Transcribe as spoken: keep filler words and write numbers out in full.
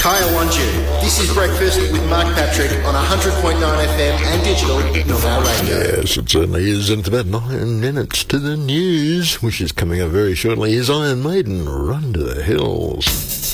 Kaya Wanju. This is Breakfast with Mark Patrick on one hundred point nine F M and digital Novel Radio. Yes, it certainly is. And it's about nine minutes to the news, which is coming up very shortly. Is Iron Maiden, Run to the Hills.